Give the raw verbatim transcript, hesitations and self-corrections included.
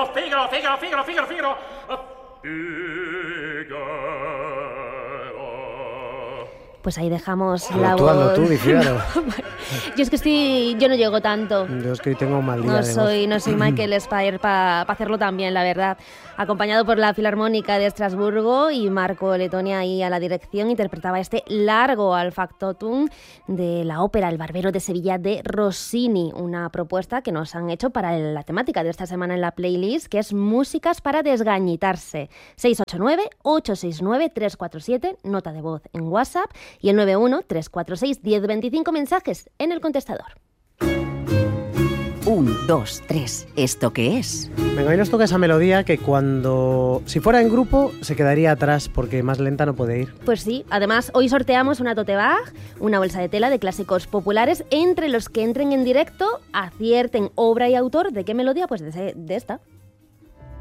Figaro, Figaro, Figaro, Figaro, Figaro, Figaro. Pues ahí dejamos Pero la tú, voz. hazlo tú, di Figaro. Yo es que estoy, yo no llego tanto. Yo es que hoy tengo un mal día No de soy, voz. no soy Michael Spire para hacerlo tan bien, la verdad. Acompañado por la Filarmónica de Estrasburgo y Marco Lettonia ahí a la dirección, interpretaba este largo al factotum de la ópera El Barbero de Sevilla de Rossini, una propuesta que nos han hecho para la temática de esta semana en la playlist, que es músicas para desgañitarse. seis ocho nueve, ocho seis nueve, tres cuatro siete, nota de voz en WhatsApp, y el nueve uno, tres cuatro seis, uno cero dos cinco mensajes en el contestador. Un, dos, tres. ¿Esto qué es? Venga, hoy nos toca esa melodía que cuando... Si fuera en grupo, se quedaría atrás porque más lenta no puede ir. Pues sí, además hoy sorteamos una tote bag, una bolsa de tela de clásicos populares, entre los que entren en directo, acierten obra y autor de qué melodía, pues de, de esta.